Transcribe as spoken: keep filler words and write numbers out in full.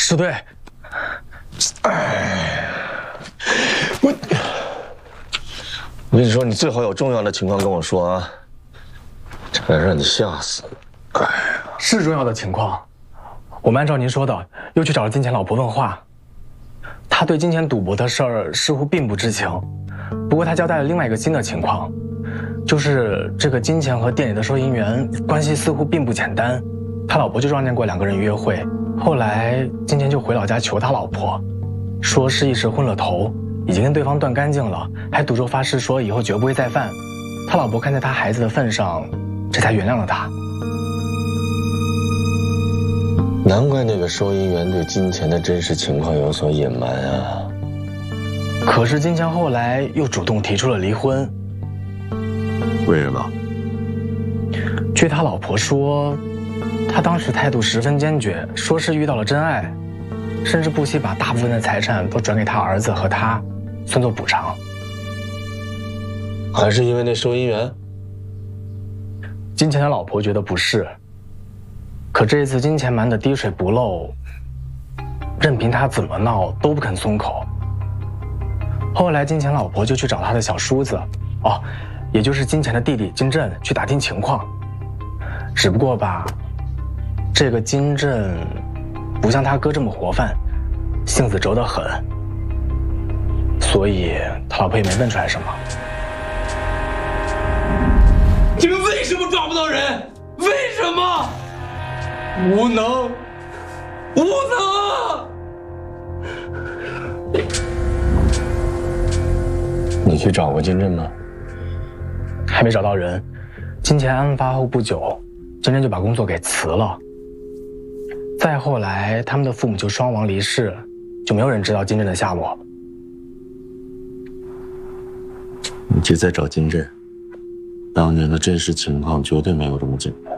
师队， 哎，我我跟你说，你最好有重要的情况跟我说啊，差点让你吓死。哎， 是重要的情况。我们按照您说的，又去找了金钱老婆问话。他对金钱赌博的事儿似乎并不知情，不过他交代了另外一个新的情况，就是这个金钱和店里的收银员关系似乎并不简单。他老婆就撞见过两个人约会，后来金钱就回老家求他老婆，说是一时昏了头，已经跟对方断干净了，还赌咒发誓说以后绝不会再犯。他老婆看在他孩子的份上，这才原谅了他。 难怪那个收银员对金钱的真实情况有所隐瞒啊！ 可是金钱后来又主动提出了离婚。 为什么？ 据他老婆说，他当时态度十分坚决，说是遇到了真爱，甚至不惜把大部分的财产都转给他儿子和他，算作补偿。 还是因为那收银员？ 金钱的老婆觉得不是。可这一次金钱瞒得滴水不漏，任凭他怎么闹都不肯松口。后来金钱老婆就去找他的小叔子，哦，也就是金钱的弟弟金振去打听情况。只不过吧，这个金振不像他哥这么活泛，性子轴得很，所以他老婆也没问出来什么。 你们为什么抓不到人？为什么？无能，无能！ 你去找过金振吗？ 还没找到人。金钱案发后不久，金振就把工作给辞了。再后来，他们的父母就双亡离世，就没有人知道金振的下落。 你去再找金振，当年的真实情况绝对没有这么简单。